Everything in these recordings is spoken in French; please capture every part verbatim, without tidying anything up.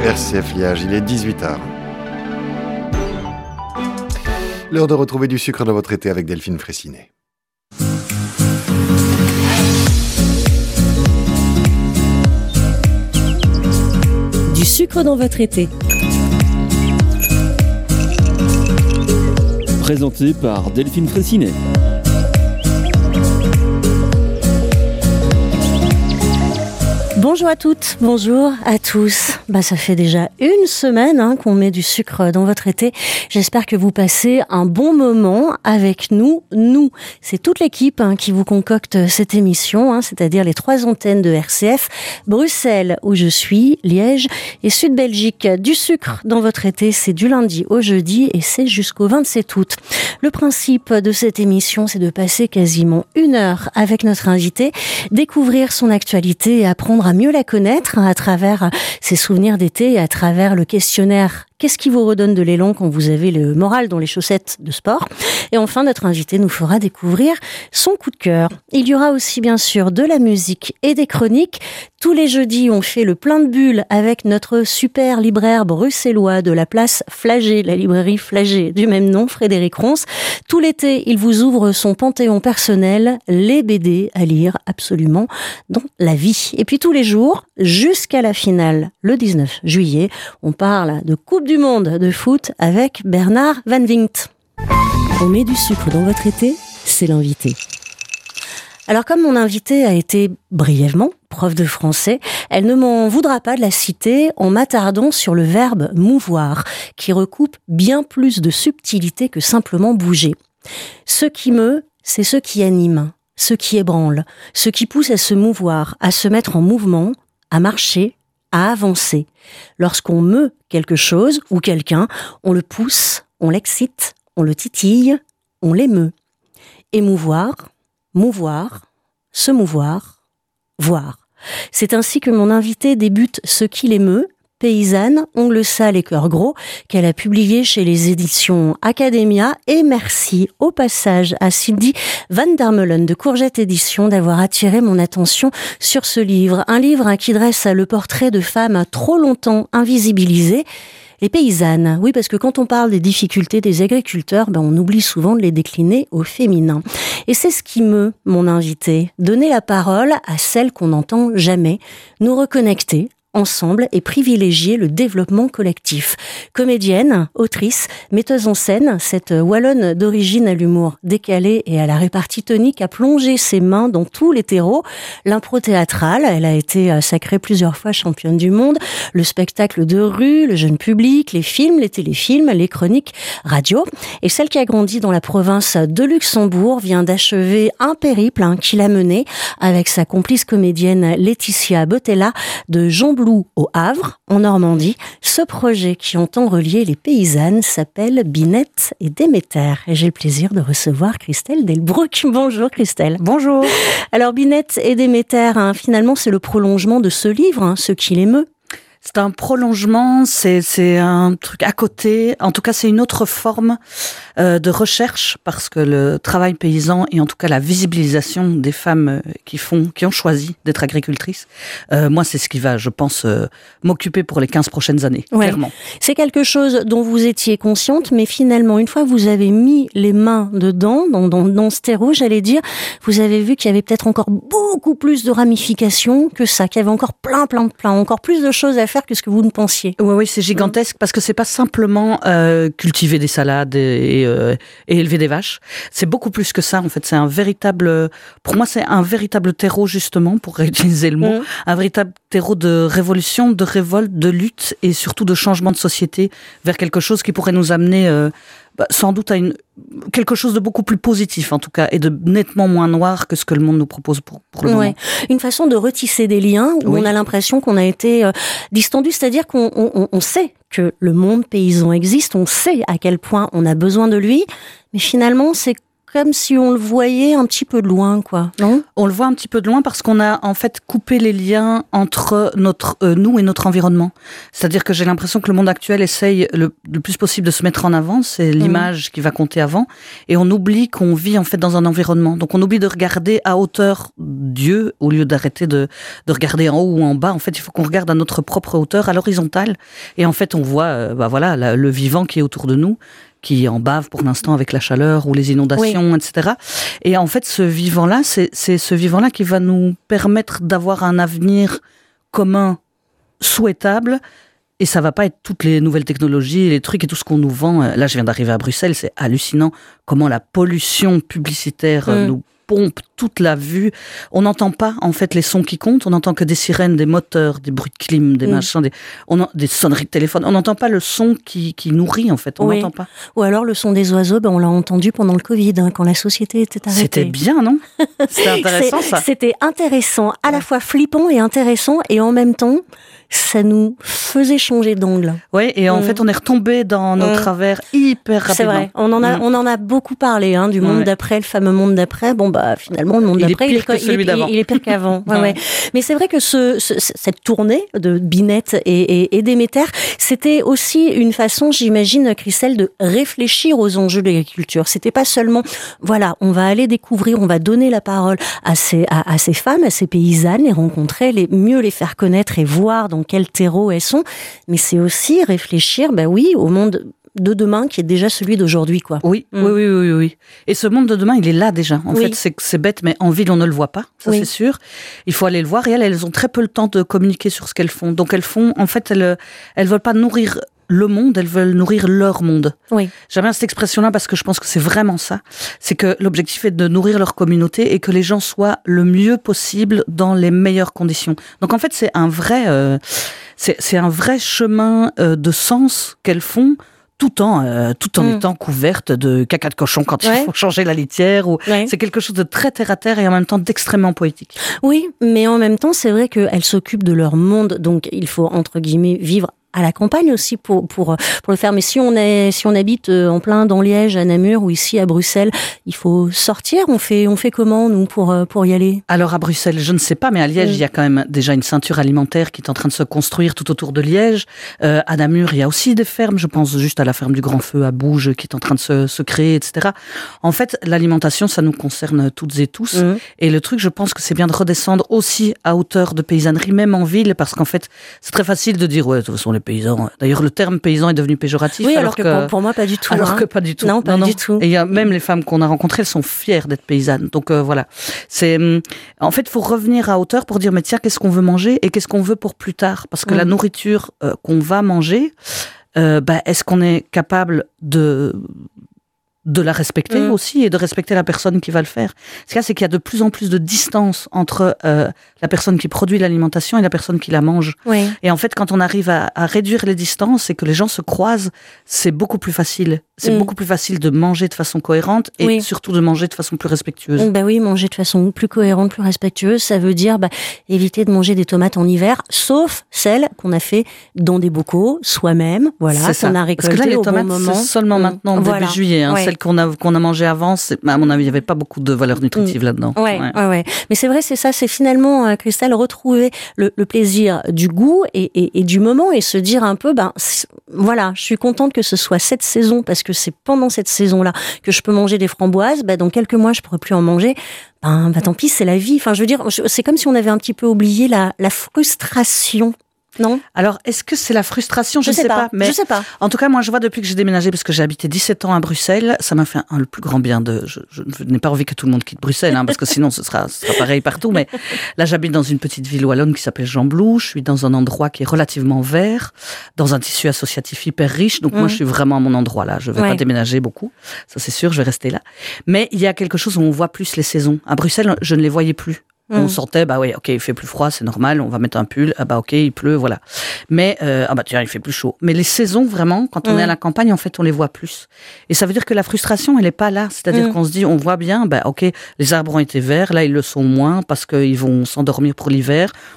R C F Liège, il est dix-huit heures. L'heure de retrouver du sucre dans votre été avec Delphine Fraissinet. Du sucre dans votre été. Présenté par Delphine Fraissinet. Bonjour à toutes, bonjour à tous. Bah, ça fait déjà une semaine hein, qu'on met du sucre dans votre été. J'espère que vous passez un bon moment avec nous. Nous, c'est toute l'équipe hein, qui vous concocte cette émission, hein, c'est-à-dire les trois antennes de R C F, Bruxelles où je suis, Liège et Sud-Belgique. Du sucre dans votre été, c'est du lundi au jeudi et c'est jusqu'au vingt-sept août. Le principe de cette émission, c'est de passer quasiment une heure avec notre invité, découvrir son actualité et apprendre à mieux la connaître à travers ses souvenirs d'été et à travers le questionnaire. Qu'est-ce qui vous redonne de l'élan quand vous avez le moral dans les chaussettes de sport? Et enfin, notre invité nous fera découvrir son coup de cœur. Il y aura aussi bien sûr de la musique et des chroniques. Tous les jeudis, on fait le plein de bulles avec notre super libraire bruxellois de la place Flagey, la librairie Flagey du même nom, Frédéric Ronce. Tout l'été, il vous ouvre son panthéon personnel, les B D à lire absolument dans la vie. Et puis tous les jours, jusqu'à la finale, le dix-neuf juillet, on parle de Coupe du Monde de foot avec Bernard Van Vingt. On met du sucre dans votre été, c'est l'invité. Alors comme mon invité a été brièvement prof de français, elle ne m'en voudra pas de la citer en m'attardant sur le verbe mouvoir, qui recoupe bien plus de subtilité que simplement bouger. Ce qui meut, c'est ce qui anime, ce qui ébranle, ce qui pousse à se mouvoir, à se mettre en mouvement, à marcher, à avancer. Lorsqu'on meut quelque chose ou quelqu'un, on le pousse, on l'excite, on le titille, on l'émeut. Émouvoir, mouvoir, se mouvoir, voir. C'est ainsi que mon invité débute ce qui l'émeut, paysanne, ongles sales et cœur gros, qu'elle a publié chez les éditions Academia. Et merci au passage à Sylvie Van der Meulen de Courgette Édition d'avoir attiré mon attention sur ce livre. Un livre qui dresse le portrait de femmes trop longtemps invisibilisées. Les paysannes, oui, parce que quand on parle des difficultés des agriculteurs, ben on oublie souvent de les décliner au féminin. Et c'est ce qui meut mon invité, donner la parole à celles qu'on n'entend jamais, nous reconnecter ensemble et privilégier le développement collectif. Comédienne, autrice, metteuse en scène, cette Wallonne d'origine à l'humour décalé et à la répartie tonique a plongé ses mains dans tous les terreaux. L'impro théâtrale, elle a été sacrée plusieurs fois championne du monde, le spectacle de rue, le jeune public, les films, les téléfilms, les chroniques radio. Et celle qui a grandi dans la province de Luxembourg vient d'achever un périple hein, qui l'a mené avec sa complice comédienne Laetitia Botella de Jean au Havre, en Normandie. Ce projet qui entend relier les paysannes s'appelle Binette et Déméter. Et j'ai le plaisir de recevoir Christelle Delbrouck. Bonjour Christelle. Bonjour. Alors Binette et Déméter, hein, finalement c'est le prolongement de ce livre, hein, ce qui l'émeut. C'est un prolongement, c'est, c'est un truc à côté. En tout cas, c'est une autre forme euh, de recherche parce que le travail paysan et en tout cas la visibilisation des femmes qui font, qui ont choisi d'être agricultrices, euh, moi, c'est ce qui va, je pense, euh, m'occuper pour les quinze prochaines années, ouais. Clairement. C'est quelque chose dont vous étiez consciente, mais finalement, une fois que vous avez mis les mains dedans, dans, dans, dans ce terreau, j'allais dire, vous avez vu qu'il y avait peut-être encore beaucoup plus de ramifications que ça, qu'il y avait encore plein, plein, plein, encore plus de choses à faire que ce que vous ne pensiez. Oui, oui, c'est gigantesque parce que c'est pas simplement euh, cultiver des salades et, et, euh, et élever des vaches. C'est beaucoup plus que ça. En fait, c'est un véritable, pour moi, c'est un véritable terreau justement, pour réutiliser le mot, mmh. un véritable terreau de révolution, de révolte, de lutte et surtout de changement de société vers quelque chose qui pourrait nous amener euh, bah, sans doute à une quelque chose de beaucoup plus positif en tout cas et de nettement moins noir que ce que le monde nous propose pour, pour le ouais. moment. Une façon de retisser des liens où oui. on a l'impression qu'on a été euh, distendu, c'est-à-dire qu'on on, on sait que le monde paysan existe, on sait à quel point on a besoin de lui, mais finalement c'est comme si on le voyait un petit peu de loin, quoi, non ? On le voit un petit peu de loin parce qu'on a en fait coupé les liens entre notre, euh, nous et notre environnement. C'est-à-dire que j'ai l'impression que le monde actuel essaye le, le plus possible de se mettre en avant, c'est l'image mmh. qui va compter avant, et on oublie qu'on vit en fait dans un environnement. Donc on oublie de regarder à hauteur Dieu au lieu d'arrêter de, de regarder en haut ou en bas. En fait, il faut qu'on regarde à notre propre hauteur, à l'horizontale, et en fait on voit euh, bah voilà, la, le vivant qui est autour de nous, qui en bave pour l'instant avec la chaleur ou les inondations, oui. et cetera. Et en fait, ce vivant-là, c'est, c'est ce vivant-là qui va nous permettre d'avoir un avenir commun souhaitable. Et ça va pas être toutes les nouvelles technologies, les trucs et tout ce qu'on nous vend. Là, je viens d'arriver à Bruxelles, c'est hallucinant comment la pollution publicitaire mmh. nous pompe toute la vue. On n'entend pas, en fait, les sons qui comptent. On n'entend que des sirènes, des moteurs, des bruits de clim, des mmh. machins, des, on en, des sonneries de téléphone. On n'entend pas le son qui, qui nourrit, en fait. On n'entend oui. pas. Ou alors, le son des oiseaux, ben, on l'a entendu pendant le Covid, hein, quand la société était arrêtée. C'était bien, non ? C'était intéressant, c'est, ça. C'était intéressant, à la fois flippant et intéressant, et en même temps, ça nous faisait changer d'angle. Oui, et en mmh. fait, on est retombé dans nos mmh. travers hyper rapidement. C'est vrai, on en a, mmh. on en a beaucoup parlé, hein, du monde ouais. d'après, le fameux monde d'après. Bon, bah, finalement, le monde il d'après, est pire il, que celui il, d'avant. il, il est pire qu'avant. ouais, ouais. Ouais. Mais c'est vrai que ce, ce, cette tournée de Binette et, et, et Déméter, c'était aussi une façon, j'imagine, Christelle, de réfléchir aux enjeux de l'agriculture. C'était pas seulement, voilà, on va aller découvrir, on va donner la parole à ces, à, à ces femmes, à ces paysannes, les rencontrer, les, mieux les faire connaître et voir dans quel terreau elles sont, mais c'est aussi réfléchir, ben oui, au monde de demain qui est déjà celui d'aujourd'hui, quoi. Oui, mmh. oui, oui, oui, oui. Et ce monde de demain, il est là déjà. En oui. fait, c'est, c'est bête, mais en ville, on ne le voit pas, ça oui. c'est sûr. Il faut aller le voir, et elles, elles ont très peu le temps de communiquer sur ce qu'elles font. Donc elles font, en fait, elles, elles veulent pas nourrir le monde, elles veulent nourrir leur monde. Oui. J'aime bien cette expression-là parce que je pense que c'est vraiment ça. C'est que l'objectif est de nourrir leur communauté et que les gens soient le mieux possible dans les meilleures conditions. Donc en fait, c'est un vrai, euh, c'est, c'est un vrai chemin euh, de sens qu'elles font, tout en, euh, tout en mmh. étant couverte de caca de cochon quand ouais. il faut changer la litière. Ou... Ouais. C'est quelque chose de très terre-à-terre et en même temps d'extrêmement poétique. Oui, mais en même temps, c'est vrai qu'elles s'occupent de leur monde, donc il faut, entre guillemets, vivre à la campagne aussi pour pour pour le faire. Mais si on est si on habite en plein dans Liège, à Namur ou ici à Bruxelles, il faut sortir. On fait on fait comment nous pour pour y aller ? Alors à Bruxelles, je ne sais pas, mais à Liège, mmh. il y a quand même déjà une ceinture alimentaire qui est en train de se construire tout autour de Liège. Euh, à Namur, il y a aussi des fermes. Je pense juste à la ferme du Grand Feu à Bouges qui est en train de se se créer, et cetera. En fait, l'alimentation, ça nous concerne toutes et tous. Mmh. Et le truc, je pense que c'est bien de redescendre aussi à hauteur de paysannerie, même en ville, parce qu'en fait, c'est très facile de dire ouais, de toute façon les paysans. D'ailleurs, le terme paysan est devenu péjoratif. Oui, alors, alors que, que pour, pour moi, pas du tout. Alors hein. que pas du tout. Non, pas non, non. du tout. Et il y a même les femmes qu'on a rencontrées, elles sont fières d'être paysannes. Donc euh, voilà. C'est, en fait, il faut revenir à hauteur pour dire, mais tiens, qu'est-ce qu'on veut manger et qu'est-ce qu'on veut pour plus tard ? Parce que mmh. la nourriture euh, qu'on va manger, euh, bah, est-ce qu'on est capable de... de la respecter mmh. aussi et de respecter la personne qui va le faire. Ce qu'il y a, c'est qu'il y a de plus en plus de distance entre euh, la personne qui produit l'alimentation et la personne qui la mange. Oui. Et en fait, quand on arrive à, à réduire les distances et que les gens se croisent, c'est beaucoup plus facile. C'est mmh. beaucoup plus facile de manger de façon cohérente et oui. surtout de manger de façon plus respectueuse. Bah oui, manger de façon plus cohérente, plus respectueuse, ça veut dire bah, éviter de manger des tomates en hiver, sauf celles qu'on a fait dans des bocaux, soi-même, voilà, c'est qu'on ça. a récoltées Parce que là, les au tomates, bon moment. C'est seulement maintenant, voilà. début juillet, hein, ouais. qu'on a, qu'on a mangé avant, c'est, à mon avis, il n'y avait pas beaucoup de valeur nutritive mmh. là-dedans. Ouais, ouais. Ouais, ouais. Mais c'est vrai, c'est ça, c'est finalement, euh, Christelle, retrouver le, le plaisir du goût et, et, et du moment et se dire un peu, ben, voilà, je suis contente que ce soit cette saison parce que c'est pendant cette saison-là que je peux manger des framboises. Ben, dans quelques mois, je pourrai plus en manger. Ben, ben, tant pis, c'est la vie. Enfin, je veux dire, c'est comme si on avait un petit peu oublié la, la frustration. Non. Alors, est-ce que c'est la frustration ? Je, je sais, sais pas. pas. Mais je sais pas. En tout cas, moi, je vois depuis que j'ai déménagé, parce que j'ai habité dix-sept ans à Bruxelles, ça m'a fait un, le plus grand bien de. Je, je, je n'ai pas envie que tout le monde quitte Bruxelles, hein, parce que sinon, ce sera, ce sera pareil partout. Mais là, j'habite dans une petite ville wallonne qui s'appelle Gembloux. Je suis dans un endroit qui est relativement vert, dans un tissu associatif hyper riche. Donc, mmh. moi, je suis vraiment à mon endroit là. Je vais ouais. pas déménager beaucoup. Ça, c'est sûr, je vais rester là. Mais il y a quelque chose où on voit plus les saisons. À Bruxelles, je ne les voyais plus. Mmh. On sentait, bah oui, ok, il fait plus froid, c'est normal, on va mettre un pull, ah bah ok, il pleut, voilà. Mais, euh, ah bah tiens, il fait plus chaud. Mais les saisons, vraiment, quand on mmh. est à la campagne, en fait, on les voit plus. Et ça veut dire que la frustration, elle est pas là. C'est-à-dire mmh. qu'on se dit, on voit bien, bah ok, les arbres ont été verts, là, ils le sont moins parce qu'ils vont s'endormir pour l'hiver.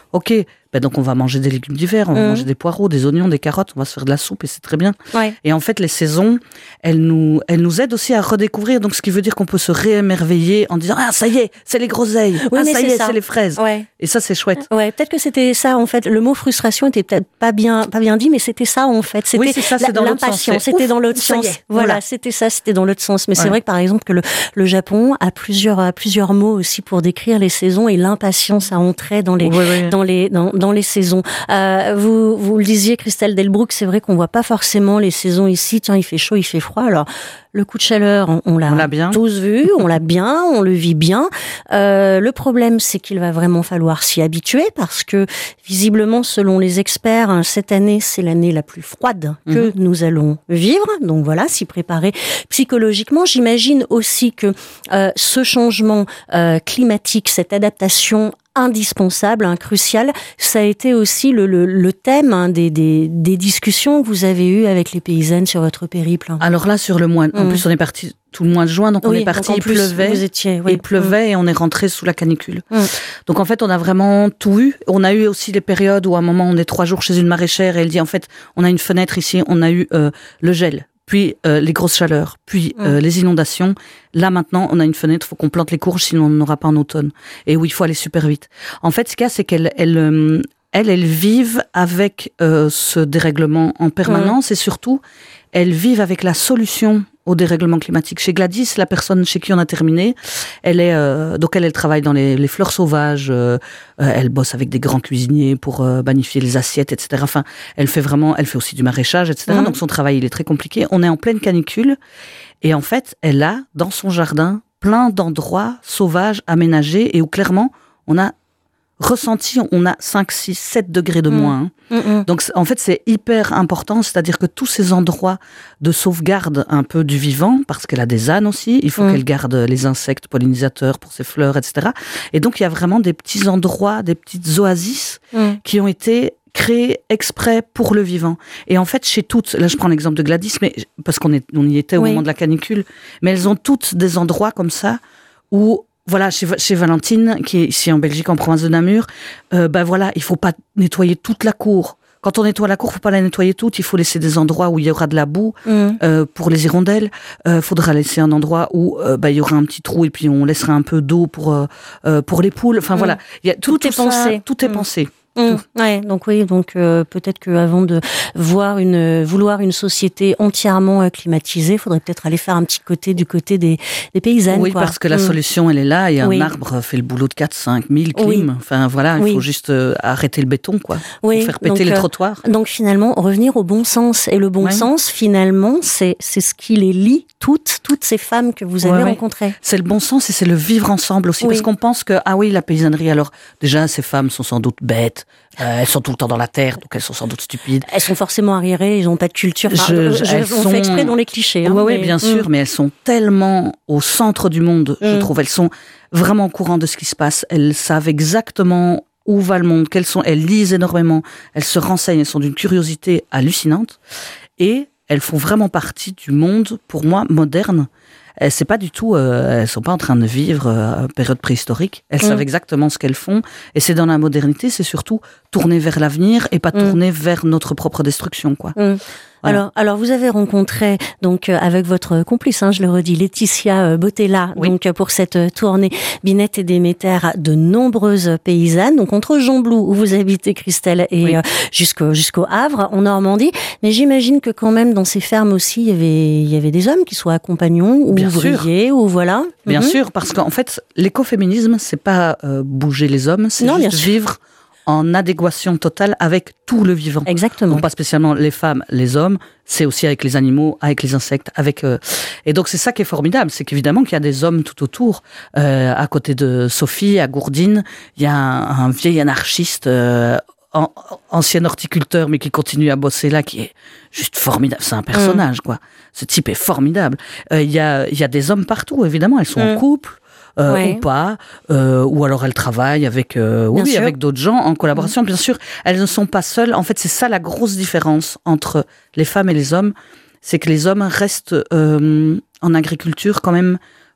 Ok, ben donc on va manger des légumes d'hiver, on va Mmh. manger des poireaux, des oignons, des carottes, on va se faire de la soupe et c'est très bien. Ouais. Et en fait, les saisons, elles nous, elles nous aident aussi à redécouvrir, donc ce qui veut dire qu'on peut se réémerveiller en disant « Ah, ça y est, c'est les groseilles, Oui, ah, mais ça y c'est est, ça. c'est les fraises Ouais. ». Et ça, c'est chouette. Ouais, peut-être que c'était ça en fait. Le mot frustration était peut-être pas bien, pas bien dit, mais c'était ça en fait. C'était Oui, c'est ça, c'est la- dans l'autre sens. l'impatience. C'est C'était ouf, dans l'autre ça y sens. est, Voilà, voilà. c'était ça, c'était dans l'autre sens. Mais c'est Ouais. vrai que par exemple que le, le Japon a plusieurs, a plusieurs mots aussi pour décrire les saisons et l'impatience à entrer dans les, Oui, oui. dans les, dans, dans les saisons. Euh, vous, vous le disiez, Christelle Delbrück, c'est vrai qu'on voit pas forcément les saisons ici. Tiens, il fait chaud, il fait froid. Alors, le coup de chaleur, on, on l'a, On l'a bien. tous vu, on l'a bien, on le vit bien. Euh, le problème, c'est qu'il va vraiment falloir s'y habituer parce que, visiblement, selon les experts, hein, cette année, c'est l'année la plus froide que Mhm. nous allons vivre. Donc voilà, s'y préparer psychologiquement. J'imagine aussi que euh, ce changement euh, climatique, cette adaptation indispensable, hein, cruciale, ça a été aussi le, le, le thème hein, des, des, des discussions que vous avez eues avec les paysannes sur votre périple. Alors là, sur le mois, en Mm. plus, on est parti tout le mois de juin, donc on Oui, est parti, donc en il plus, pleuvait. vous étiez, oui. Il pleuvait et on est rentré sous la canicule. Mm. Donc en fait, on a vraiment tout eu. On a eu aussi les périodes où à un moment, on est trois jours chez une maraîchère et elle dit en fait, on a une fenêtre ici, on a eu euh, le gel, puis euh, les grosses chaleurs, puis Mm. euh, les inondations. Là maintenant, on a une fenêtre, il faut qu'on plante les courges, sinon on n'aura pas en automne. Et où il faut aller super vite. En fait, ce qu'il y a, c'est qu'elle, elle, euh, elles, elles vivent avec euh, ce dérèglement en permanence et surtout, elles vivent avec la solution au dérèglement climatique. Chez Gladys, la personne chez qui on a terminé, elle est euh, donc elle, elle travaille dans les, les fleurs sauvages. Euh, euh, elle bosse avec des grands cuisiniers pour euh, magnifier les assiettes, et cetera. Enfin, elle fait vraiment, elle fait aussi du maraîchage, et cetera. Mhm. Donc son travail, il est très compliqué. On est en pleine canicule et en fait, elle a dans son jardin plein d'endroits sauvages aménagés et où clairement on a ressenti, on a cinq, six, sept degrés de Mhm. moins. hein. Mm, mm. Donc, en fait, c'est hyper important, c'est-à-dire que tous ces endroits de sauvegarde un peu du vivant, parce qu'elle a des ânes aussi, il faut Mm. qu'elle garde les insectes pollinisateurs pour ses fleurs, et cetera. Et donc, il y a vraiment des petits endroits, des petites oasis Mm. qui ont été créés exprès pour le vivant. Et en fait, chez toutes, là je prends l'exemple de Gladys, mais parce qu'on est, on y était au Oui. moment de la canicule, mais elles ont toutes des endroits comme ça où voilà, chez, chez Valentine, qui est ici en Belgique, en province de Namur, euh, ben voilà, il faut pas nettoyer toute la cour. Quand on nettoie la cour, faut pas la nettoyer toute. Il faut laisser des endroits où il y aura de la boue Mm. euh, pour les hirondelles. Euh, faudra laisser un endroit où euh, ben, il y aura un petit trou et puis on laissera un peu d'eau pour euh, euh, pour les poules. Enfin Mm. voilà, il y a tout, Tout est ça, pensé. tout est Mm. pensé. Mmh, ouais, donc oui, donc euh, peut-être qu'avant de voir une, vouloir une société entièrement euh, climatisée, il faudrait peut-être aller faire un petit côté du côté des, des paysannes. Oui, quoi. parce que la Mmh. solution, elle est là. Et un Oui. arbre fait le boulot de quatre, cinq mille Oui. clims. Enfin voilà, il Oui. faut juste euh, arrêter le béton, quoi. Oui, Faut faire péter donc, les euh, trottoirs. Donc finalement, revenir au bon sens. Et le bon Ouais. sens, finalement, c'est c'est ce qui les lie toutes, toutes ces femmes que vous avez Ouais, ouais. rencontrées. C'est le bon sens et c'est le vivre ensemble aussi. Oui. Parce qu'on pense que, ah oui, la paysannerie, alors déjà, ces femmes sont sans doute bêtes. Euh, elles sont tout le temps dans la terre, donc elles sont sans doute stupides. Elles sont forcément arriérées, ils n'ont pas de culture. Enfin, Je- euh, je- je- elles on sont- fait exprès dans les clichés. hein, Oui, ouais, mais- bien Mmh. sûr, mais elles sont tellement au centre du monde, je Mm. trouve. Elles sont vraiment au courant de ce qui se passe. Elles savent exactement où va le monde, quelles sont. Elles lisent énormément, elles se renseignent, elles sont d'une curiosité hallucinante. Et elles font vraiment partie du monde, pour moi, moderne. Elles, c'est pas du tout, euh, elles sont pas en train de vivre euh, une période préhistorique. Elles Mm. savent exactement ce qu'elles font. Et c'est dans la modernité, c'est surtout tourner vers l'avenir et pas Mm. tourner vers notre propre destruction, quoi. Mmh. Voilà. Alors, alors vous avez rencontré donc euh, avec votre complice, hein, je le redis, Laetitia euh, Botella, Oui. donc euh, pour cette euh, tournée Binette et Déméter, de nombreuses paysannes, donc entre Jonblou où vous habitez Christelle et Oui. euh, jusqu'au jusqu'au Havre en Normandie. Mais j'imagine que quand même dans ces fermes aussi il y avait il y avait des hommes qui soient compagnons ou Bien sûr. ouvriers ou voilà. Bien Mhm. sûr, parce qu'en fait, l'écoféminisme, c'est pas euh, bouger les hommes, c'est Non, bien juste sûr. vivre en adéquation totale avec tout le vivant. Exactement. Donc pas spécialement les femmes, les hommes, c'est aussi avec les animaux, avec les insectes, avec euh... et donc c'est ça qui est formidable, c'est qu'évidemment qu'il y a des hommes tout autour. Euh, à côté de Sophie, à Gourdine, il y a un, un vieil anarchiste. Euh, an- ancien horticulteur mais qui continue à bosser là, qui est juste formidable. C'est un personnage, quoi. Ce type est formidable. Euh, Il y a, il y a des hommes partout, évidemment. Elles sont Mm. en couple. Euh, Ouais. ou pas, euh, ou alors elles travaillent avec, euh, oui, Bien sûr. avec d'autres gens en collaboration. Bien sûr, elles ne sont pas seules. En fait, c'est ça la grosse différence entre les femmes et les hommes, c'est que les hommes restent euh, en agriculture quand même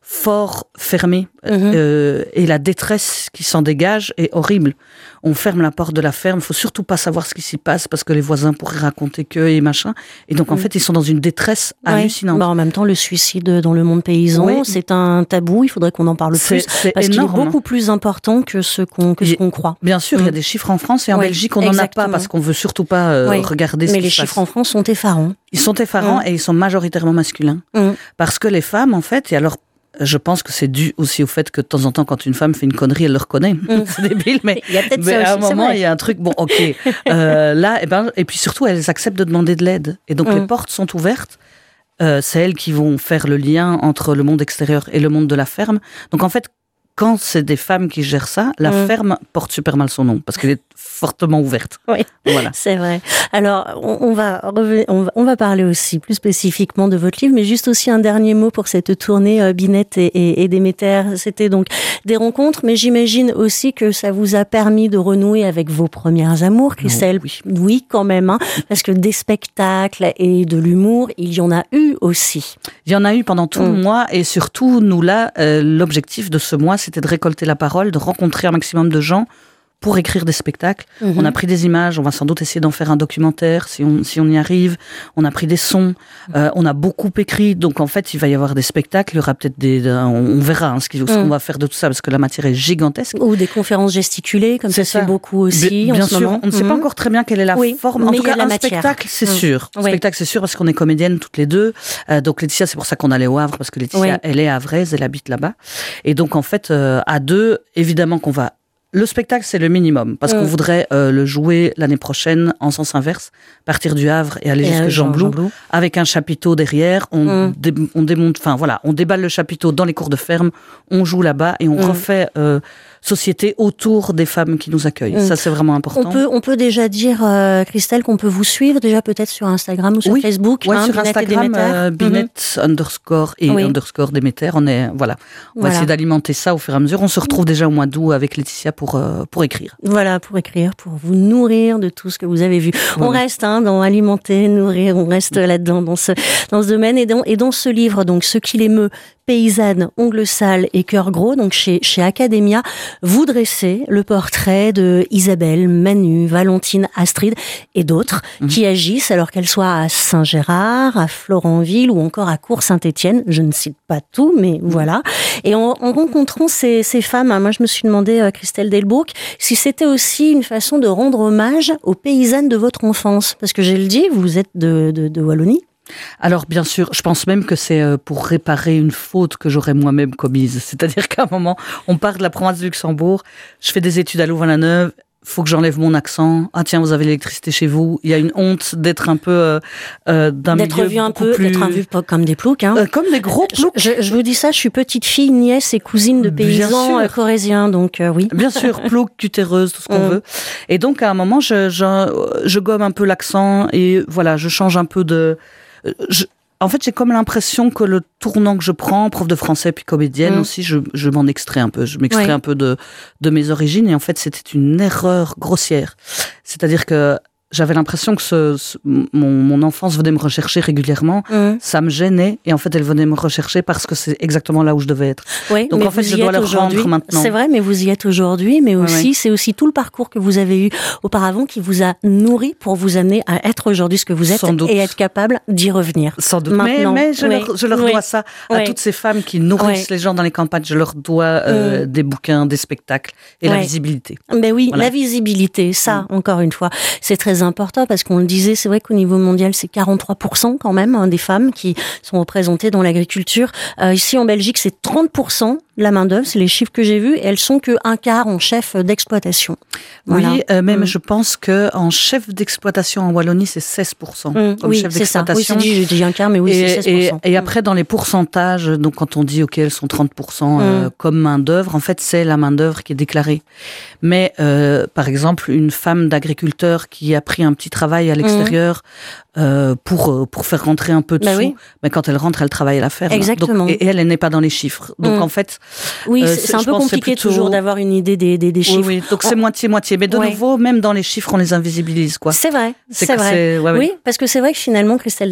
fort fermé Mhm. euh, et la détresse qui s'en dégage est horrible. On ferme la porte de la ferme, il faut surtout pas savoir ce qui s'y passe parce que les voisins pourraient raconter que et machin. Et donc en Mhm. fait, ils sont dans une détresse Ouais. hallucinante. Bah, en même temps, le suicide dans le monde paysan, Oui. c'est un tabou. Il faudrait qu'on en parle C'est, plus c'est parce qu'il est énorme. beaucoup plus important que ce qu'on que ce Il- qu'on croit. Bien sûr, il y a Mm. des chiffres en France et en Oui, Belgique, on n'en a pas exactement. parce qu'on veut surtout pas euh, Oui. regarder ce Mais qui les se chiffres passe. en France sont effarants. Ils sont effarants Mm. et ils sont majoritairement masculins. Mm. Parce que les femmes, en fait, et alors, je pense que c'est dû aussi au fait que de temps en temps, quand une femme fait une connerie, elle le reconnaît. Mm. C'est débile, mais, Il y a peut-être mais ça à un aussi, c'est moment, vrai. il y a un truc, bon, ok. Euh, là, et, ben, et puis surtout, elles acceptent de demander de l'aide. Et donc, Mm. les portes sont ouvertes. Euh, c'est elles qui vont faire le lien entre le monde extérieur et le monde de la ferme. Donc, en fait, quand c'est des femmes qui gèrent ça, la Mm. ferme porte super mal son nom parce qu'elle est fortement ouverte. Oui. Voilà. C'est vrai. Alors, on, on va revenir- on va, on va parler aussi plus spécifiquement de votre livre, mais juste aussi un dernier mot pour cette tournée euh, Binette et, et, et Déméter. C'était donc des rencontres, mais j'imagine aussi que ça vous a permis de renouer avec vos premières amours, Christelle. oui. Oui, quand même, hein, parce que des spectacles et de l'humour, il y en a eu aussi. Il y en a eu pendant tout Mm. le mois et surtout, nous là, euh, l'objectif de ce mois, c'était de récolter la parole, de rencontrer un maximum de gens pour écrire des spectacles. Mhm. On a pris des images, on va sans doute essayer d'en faire un documentaire si on, si on y arrive. On a pris des sons, euh, on a beaucoup écrit, donc en fait il va y avoir des spectacles, il y aura peut-être des... On, on verra hein, ce qu'il- ce qu'on Mm. va faire de tout ça parce que la matière est gigantesque. Ou des conférences gesticulées, comme ça C'est se fait ça. beaucoup aussi Bi- en Bien ce sûr, moment. on ne sait pas Mhm. encore très bien quelle est la Oui, forme. En mais tout il y a cas, de la un matière. spectacle, c'est Mm. sûr. Oui. Spectacle, c'est sûr, parce qu'on est comédiennes toutes les deux. Euh, donc Laetitia, c'est pour ça qu'on allait au Havre, parce que Laetitia, Oui. elle est havraise, elle habite là-bas. Et donc, en fait, euh, à deux, évidemment qu'on va... Le spectacle, c'est le minimum, parce Mm. qu'on voudrait euh, le jouer l'année prochaine en sens inverse, partir du Havre et aller Et, jusqu'à euh, Jean Blou, Blou. avec un chapiteau derrière. On, Mm. dé- on démonte, enfin voilà, on déballe le chapiteau dans les cours de ferme, on joue là-bas et on Mm. refait euh, société autour des femmes qui nous accueillent. Mm. Ça, c'est vraiment important. On peut, on peut déjà dire, euh, Christelle, qu'on peut vous suivre déjà peut-être sur Instagram ou sur Oui. Facebook. Ouais, hein, sur Binette et Instagram, Déméter. euh, Mhm. Binette underscore et Oui. underscore Déméter. On est, voilà. On va Voilà. essayer d'alimenter ça au fur et à mesure. On se retrouve déjà au mois d'août avec Laetitia pour, euh, pour écrire. Voilà, pour écrire, pour vous nourrir de tout ce que vous avez vu. On Ouais. reste hein, dans alimenter, nourrir, on reste là-dedans, dans ce, dans ce domaine. Et dans, et dans ce livre, donc, Ce qui l'émeut, paysanne, ongles sales et cœur gros, donc chez, chez Academia, vous dressez le portrait de Isabelle, Manu, Valentine, Astrid et d'autres Mhm. qui agissent alors qu'elles soient à Saint-Gérard, à Florentville ou encore à Cours-Saint-Étienne. Je ne cite pas tout, mais voilà. Et en, en rencontrant ces, ces femmes, hein, moi je me suis demandé, euh, Christelle Delbourg, si c'était aussi une façon de rendre hommage aux paysannes de votre enfance. Parce que j'ai le dit, vous êtes de, de, de Wallonie. Alors, bien sûr, je pense même que c'est euh, pour réparer une faute que j'aurais moi-même commise. C'est-à-dire qu'à un moment, on part de la province de Luxembourg, je fais des études à Louvain-la-Neuve, faut que j'enlève mon accent. Ah tiens, vous avez l'électricité chez vous. Il y a une honte d'être un peu euh, euh, d'un D'être milieu vu un beaucoup peu, plus... d'être vu pas comme des ploucs. Hein. Euh, comme des gros Je, ploucs. je, je vous dis ça, je suis petite fille, nièce et cousine de Bien paysans sûr. euh, corésiens, donc euh, oui. Bien sûr, plouc, cutéreuse, tout ce qu'on Mm. veut. Et donc, à un moment, je, je, je gomme un peu l'accent et voilà, je change un peu de... Je, en fait, j'ai comme l'impression que le tournant que je prends, prof de français puis comédienne Mm. aussi, je, je m'en extrais un peu. Je m'extrais Ouais. un peu de, de mes origines et en fait, c'était une erreur grossière. C'est-à-dire que j'avais l'impression que ce, ce- mon, mon enfance venait me rechercher régulièrement. Mm. Ça me gênait et en fait, elle venait me rechercher parce que c'est exactement là où je devais être. Oui, Donc, mais en fait, vous je y dois êtes le rendre aujourd'hui. maintenant. C'est vrai, mais vous y êtes aujourd'hui, mais Ouais, aussi, ouais. c'est aussi tout le parcours que vous avez eu auparavant qui vous a nourri pour vous amener à être aujourd'hui ce que vous êtes Sans doute. et être capable d'y revenir. Sans doute. Mais, Maintenant. mais je Oui. leur, je leur Oui. dois ça à Oui. toutes ces femmes qui nourrissent Oui. les gens dans les campagnes. Je leur dois euh, des bouquins, des spectacles et la Ouais. visibilité. Ben oui, Voilà. la visibilité, ça, encore une fois, c'est très important parce qu'on le disait, c'est vrai qu'au niveau mondial, c'est quarante-trois pour cent quand même hein, des femmes qui sont représentées dans l'agriculture. Euh, ici, en Belgique, c'est trente pour cent de la main-d'œuvre, c'est les chiffres que j'ai vus, et elles sont que un quart en chef d'exploitation. Voilà. Oui, euh, même Mm. je pense que en chef d'exploitation en Wallonie, c'est seize pour cent. Mmh, Comme oui, chef c'est ça. Oui, d'exploitation. c'est dit, j'ai dit un quart, mais oui, et, c'est seize pour cent. et, et après, dans les pourcentages, donc quand on dit, OK, elles sont trente pour cent euh, Mm. comme main-d'œuvre, en fait, c'est la main-d'œuvre qui est déclarée. Mais, euh, par exemple, une femme d'agriculteur qui a pris un petit travail à l'extérieur euh, pour, euh, pour faire rentrer un peu de Bah sous, oui. mais quand elle rentre, elle travaille à la ferme. Exactement. Donc, et, et elle, elle n'est pas dans les chiffres. Donc, Mm. en fait, Oui, euh, c'est c'est- c'est un je peu pense que c'est compliqué plutôt- toujours d'avoir une idée des, des, des oui, chiffres. oui. Donc, c'est On- moitié-moitié. Mais de Ouais. nouveau, même dans les chiffres, on les invisibilise, quoi. C'est vrai, C'est c'est que vrai. c'est- ouais, ouais. Oui, parce que c'est vrai que finalement, Christelle